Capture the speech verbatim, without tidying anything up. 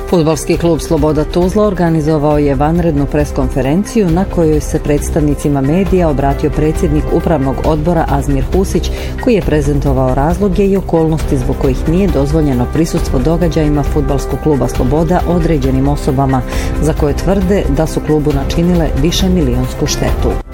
Fudbalski klub Sloboda Tuzla organizovao je vanrednu preskonferenciju na kojoj se predstavnicima medija obratio predsjednik upravnog odbora Azmir Husić, koji je prezentovao razloge i okolnosti zbog kojih nije dozvoljeno prisustvo događajima Fudbalskog kluba Sloboda određenim osobama za koje tvrde da su klubu načinile više milionsku štetu.